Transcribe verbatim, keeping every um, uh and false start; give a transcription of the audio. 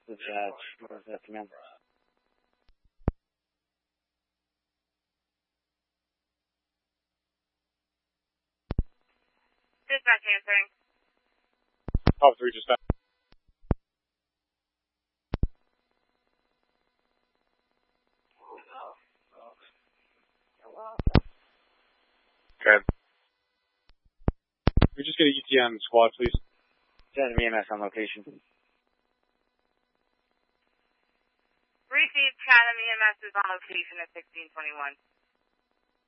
Dispatch, where's that command? Dispatch answering. Pop three, dispatch. Okay. We just get an E T M squad, please. Send an E M S on location. Received, Chatham E M S is on location at sixteen twenty-one.